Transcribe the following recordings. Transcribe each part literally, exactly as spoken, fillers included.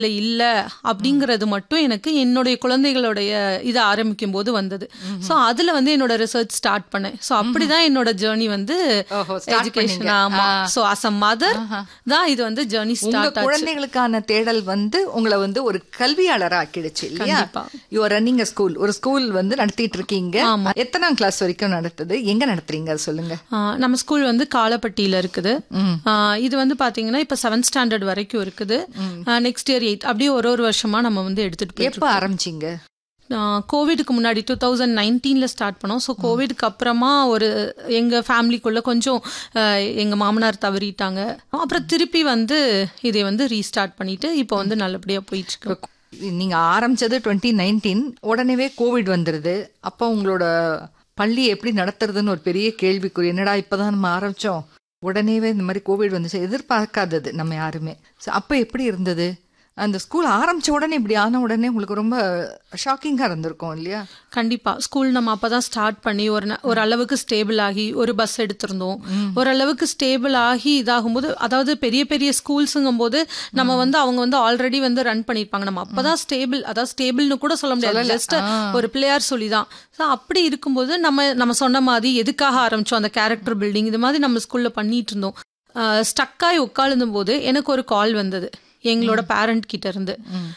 இல்ல அப்படிங்கிறது மட்டும் எனக்கு என்னுடைய குழந்தைகளுடைய இதை ஆரம்பிக்கும் போது வந்தது. ஸோ அதுல வந்து என்னோட ரிசர்ச் ஸ்டார்ட் பண்ணேன். ஸோ அப்படிதான் என்னோட ஜேர்னி வந்து எஜுகேஷன். ஆமா. ஸோ அஸ் அ மதர் தான் இது வந்து ஜேர்னி ஸ்டார்ட் ஆச்சு. குழந்தைகளுக்கான தேடல் வந்து உங்களை வந்து ஒரு கல்வியாளர் ஆக்கிடுச்சு இல்லையா? You are running a school, ஒரு ஸ்கூல் வந்து நடத்திட்டு இருக்கீங்க. எத்தனாம் கிளாஸ் வரைக்கும் நடத்துது, எங்க நடத்துறீங்க சொல்லுங்க. நம்ம ஸ்கூல் வந்து காலப்பட்டியில இருக்குது. இது வந்து பாத்தீங்கன்னா இப்ப செவன்த் ஸ்டாண்டர்ட் வரைக்கும் இருக்குது. நெக்ஸ்ட் இயர் அப்படியே ஒரு ஒரு வருஷமா நம்ம வந்து எடுத்துட்டு போய். எப்ப ஆரம்பிச்சீங்க? கோவிடுக்கு முன்னாடி டூ தௌசண்ட் நைன்டீன்ல ஸ்டார்ட் பண்ணோம். ஸோ கோவிடுக்கு அப்புறமா ஒரு எங்க ஃபேமிலிக்குள்ள கொஞ்சம் எங்க மாமனார் தவறிட்டாங்க. அப்புறம் திருப்பி வந்து இதை வந்து ரீஸ்டார்ட் பண்ணிட்டு இப்போ வந்து நல்லபடியா போயிட்டு இருக்கு. நீங்க ஆரம்பிச்சது டுவெண்ட்டி நைன்டீன், உடனேவே கோவிட் வந்துருது. அப்போ உங்களோட பள்ளி எப்படி நடத்துறதுன்னு ஒரு பெரிய கேள்விக்குறி. என்னடா இப்பதான் நம்ம ஆரம்பிச்சோம், உடனேவே இந்த மாதிரி கோவிட் வந்துச்சு, எதிர்பார்க்காதது நம்ம யாருமே. அப்போ எப்படி இருந்தது? அந்த ஸ்கூல் ஆரம்பிச்ச உடனே இப்படி ஆன உடனே உங்களுக்கு ரொம்ப ஷாக்கிங்கா இருந்திருக்கும் இல்லையா? கண்டிப்பா. ஸ்கூல் நம்ம அப்பதான் ஸ்டார்ட் பண்ணி ஒரு ஒரு அளவுக்கு ஸ்டேபிள் ஆகி ஒரு பஸ் எடுத்திருந்தோம். ஓரளவுக்கு ஸ்டேபிள் ஆகி இதாகும்போது, அதாவது பெரிய பெரிய ஸ்கூல்ஸுங்கும் போது நம்ம வந்து அவங்க வந்து ஆல்ரெடி வந்து ரன் பண்ணிருப்பாங்க. நம்ம அப்பதான் ஸ்டேபிள், அதாவது ஸ்டேபிள்னு கூட சொல்ல முடியாது, ஜஸ்ட் ஒரு பிளேயர் சொல்லிதான். ஸோ அப்படி இருக்கும்போது நம்ம நம்ம சொன்ன மாதிரி எதுக்காக ஆரம்பிச்சோம், அந்த கேரக்டர் பில்டிங் இது மாதிரி நம்ம ஸ்கூல்ல பண்ணிட்டு இருந்தோம். ஸ்டக்காய் உட்கார்ந்தும் போது எனக்கு ஒரு கால் வந்தது எங்களோட பேரண்ட் கிட்ட இருந்து.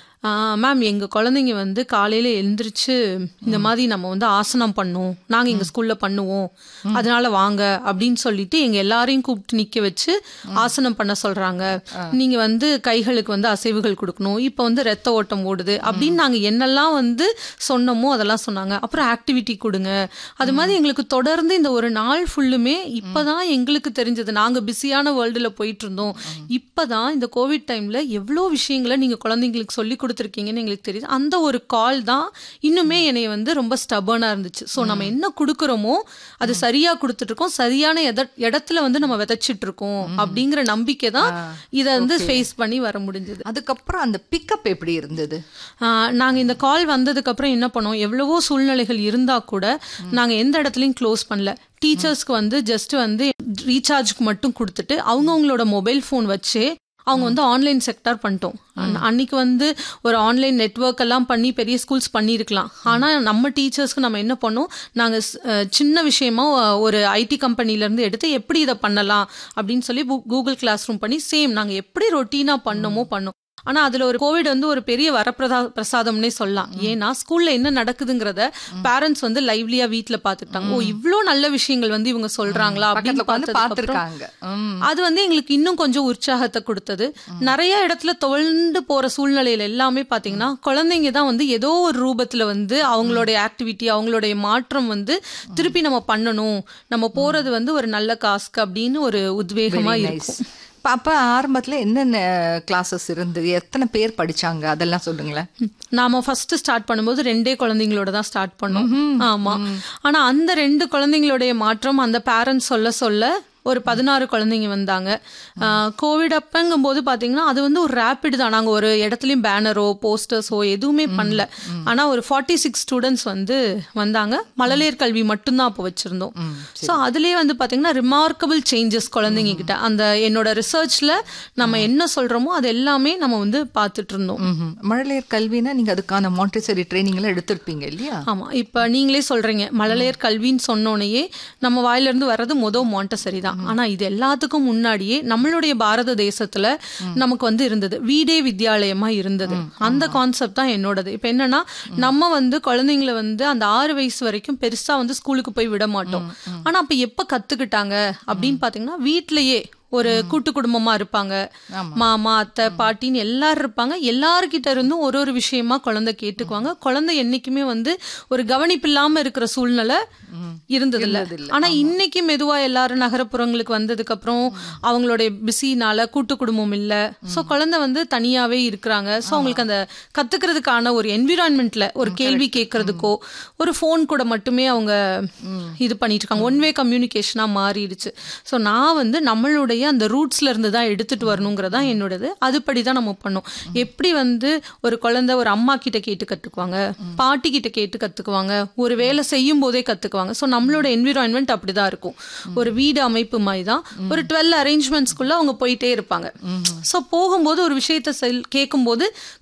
மேம், எங்கள் குழந்தைங்க வந்து காலையில் எழுந்திரிச்சு இந்த மாதிரி நம்ம வந்து ஆசனம் பண்ணுவோம், நாங்கள் எங்கள் ஸ்கூலில் பண்ணுவோம், அதனால வாங்க அப்படின்னு சொல்லிட்டு எங்கள் எல்லாரையும் கூப்பிட்டு நிற்க வச்சு ஆசனம் பண்ண சொல்கிறாங்க. நீங்கள் வந்து கைகளுக்கு வந்து அசைவுகள் கொடுக்கணும், இப்போ வந்து ரத்த ஓட்டம் ஓடுது அப்படின்னு நாங்கள் என்னெல்லாம் வந்து சொன்னோமோ அதெல்லாம் சொன்னாங்க. அப்புறம் ஆக்டிவிட்டி கொடுங்க. அது மாதிரி எங்களுக்கு தொடர்ந்து இந்த ஒரு நாள் ஃபுல்லுமே இப்போ தான் எங்களுக்கு தெரிஞ்சது. நாங்கள் பிஸியான வேர்ல்டில் போயிட்டு இருந்தோம். இப்போ தான் இந்த கோவிட் டைமில் எவ்வளோ விஷயங்களை நீங்கள் குழந்தைங்களுக்கு சொல்லி கொடுத்து இருக்கீங்கன்னு எங்களுக்கு தெரியுது. அந்த ஒரு கால் தான் இன்னுமே என்னை வந்து ரொம்ப ஸ்டபர்னா இருந்துச்சு. ஸோ நம்ம என்ன கொடுக்குறோமோ அது சரியா கொடுத்துட்டு இருக்கோம், சரியான இடத்துல வந்து நம்ம விதைச்சிட்டு இருக்கோம் அப்படிங்கிற நம்பிக்கை தான் இதை வந்து ஃபேஸ் பண்ணி வர முடிஞ்சது. அதுக்கப்புறம் அந்த பிக்கப் எப்படி இருந்தது? நாங்க இந்த கால் வந்ததுக்கு அப்புறம் என்ன பண்ணோம், எவ்வளவோ சூழ்நிலைகள் இருந்தா கூட நாங்க எந்த இடத்துலயும் க்ளோஸ் பண்ணல. டீச்சர்ஸ்க்கு வந்து ஜஸ்ட் வந்து ரீசார்ஜ்க்கு மட்டும் கொடுத்துட்டு அவங்கவுங்களோட மொபைல் ஃபோன் வச்சு அவங்க வந்து ஆன்லைன் செக்டார் பண்ணிட்டோம். அன்னைக்கு வந்து ஒரு ஆன்லைன் நெட்வொர்க் எல்லாம் பண்ணி பெரிய ஸ்கூல்ஸ் பண்ணியிருக்கலாம். ஆனால் நம்ம டீச்சர்ஸ்க்கு நம்ம என்ன பண்ணோம், நாங்கள் சின்ன விஷயமா ஒரு ஐடி கம்பெனிலேருந்து எடுத்து எப்படி இதை பண்ணலாம் அப்படின்னு சொல்லி கூகுள் கிளாஸ் ரூம் பண்ணி சேம் நாங்கள் எப்படி ரொட்டீனாக பண்ணோமோ பண்ணோம். ஆனா அதுல ஒரு கோவிட் வந்து ஒரு பெரிய வரப்பிரதா பிரசாதம்னே சொல்லலாம். ஏன்னா ஸ்கூல்ல என்ன நடக்குதுங்கிறத பேரண்ட்ஸ் வந்து லைவ்லியா வீட்டுல பாத்துட்டாங்க. ஓ, இவ்ளோ நல்ல விஷயங்கள் வந்து இவங்க சொல்றாங்களா அப்படின்னு பார்த்துருக்காங்க. அது வந்து எங்களுக்கு இன்னும் கொஞ்சம் உற்சாகத்தை கொடுத்தது. நிறைய இடத்துல தொலைந்து போற சூழ்நிலையில எல்லாமே பாத்தீங்கன்னா குழந்தைங்க தான் வந்து ஏதோ ஒரு ரூபத்துல வந்து அவங்களுடைய ஆக்டிவிட்டி, அவங்களுடைய மாற்றம் வந்து திருப்பி நம்ம பண்ணணும், நம்ம போறது வந்து ஒரு நல்ல காஸ்க்கு அப்படின்னு ஒரு உத்வேகமா இருக்கும். அப்ப ஆரம்பத்துல என்னென்ன கிளாஸஸ் இருந்தது, எத்தனை பேர் படிச்சாங்க, அதெல்லாம் சொல்லுங்களேன். நாம ஃபர்ஸ்ட் ஸ்டார்ட் பண்ணும்போது ரெண்டே குழந்தைங்களோட தான் ஸ்டார்ட் பண்ணோம். ஆமா. ஆனா அந்த ரெண்டு குழந்தைங்களுடைய மாற்றம் அந்த பேரண்ட்ஸ் சொல்ல சொல்ல ஒரு பதினாறு குழந்தைங்க வந்தாங்க. கோவிட் அப்பங்கும் போது பாத்தீங்கன்னா அது வந்து ஒரு ரேபிட் தான். நாங்க ஒரு இடத்துலயும் பேனரோ போஸ்டர்ஸோ எதுவுமே பண்ணல. ஆனா ஒரு ஃபார்ட்டி சிக்ஸ் ஸ்டூடெண்ட்ஸ் வந்து வந்தாங்க. மழலையர் கல்வி மட்டும்தான் அப்போ வச்சிருந்தோம். ஸோ அதுலயே வந்து பாத்தீங்கன்னா ரிமார்க்கபிள் சேஞ்சஸ் குழந்தைங்க கிட்ட. அந்த என்னோட ரிசர்ச்ல நம்ம என்ன சொல்றோமோ அது எல்லாமே நம்ம வந்து பாத்துட்டு இருந்தோம். மழலையர் கல்வினா நீங்க அதுக்கான மாண்டெசரி ட்ரைனிங் எல்லாம் எடுத்திருப்பீங்க இல்லையா? ஆமா. இப்ப நீங்களே சொல்றீங்க மழலையர் கல்வின்னு சொன்னோனையே நம்ம வாயில இருந்து வர்றது மொதல் மாண்டெசரி தான். ஆனா இது எல்லாத்துக்கும் முன்னாடியே நம்மளுடைய பாரத தேசத்துல நமக்கு வந்து இருந்தது வீடே வித்யாலயமா இருந்தது. அந்த கான்செப்ட் தான் என்னோடது. இப்ப என்னன்னா நம்ம வந்து குழந்தைங்களை வந்து அந்த ஆறு வயசு வரைக்கும் பெருசா வந்து ஸ்கூலுக்கு போய் விட மாட்டோம். ஆனா அப்ப எப்ப கத்துக்கிட்டாங்க அப்படின்னு பாத்தீங்கன்னா வீட்லயே ஒரு கூட்டு குடும்பமா இருப்பாங்க. மாமா அத்தை பாட்டின்னு எல்லாரும் இருப்பாங்க. எல்லார்கிட்ட இருந்தும் ஒரு ஒரு விஷயமா குழந்தை கேட்டுக்குவாங்க. குழந்தை என்னைக்குமே வந்து ஒரு கவனிப்பு இல்லாம இருக்கிற சூழ்நிலை இருந்தது இல்ல. ஆனா இன்னைக்கு மெதுவா எல்லாரும் நகரப்புறங்களுக்கு வந்ததுக்கு அப்புறம் அவங்களுடைய பிஸினால கூட்டு குடும்பம் இல்ல. சோ குழந்தை வந்து தனியாவே இருக்கிறாங்க. சோ அவங்களுக்கு அந்த கத்துக்கிறதுக்கான ஒரு என்விரான்மெண்ட்ல ஒரு கேள்வி கேட்கறதுக்கோ ஒரு போன் கூட மட்டுமே அவங்க இது பண்ணிட்டு இருக்காங்க. ஒன் வே கம்யூனிகேஷனா மாறிடுச்சு. சோ நான் வந்து நம்மளுடைய குழந்தைய அந்த ரூட்ஸ்ல இருந்து தான் எடுத்துட்டு வரணுங்கிறதா என்னோடது. அதுபடி தான் நம்ம பண்ணோம். எப்படி வந்து ஒரு குழந்தை ஒரு அம்மா கிட்ட கேட்டு கத்துக்குவாங்க, பாட்டி கிட்ட கேட்டு கத்துக்குவாங்க, ஒரு வேலை செய்யும் போதே கத்துக்குவாங்க. ஸோ நம்மளோட என்விரான்மெண்ட் அப்படிதான் இருக்கும். ஒரு வீடு அமைப்பு மாதிரி தான். ஒரு டுவெல் அரேஞ்ச்மெண்ட்ஸ்குள்ள அவங்க போயிட்டே இருப்பாங்க. ஸோ போகும்போது ஒரு விஷயத்த கேட்கும்போது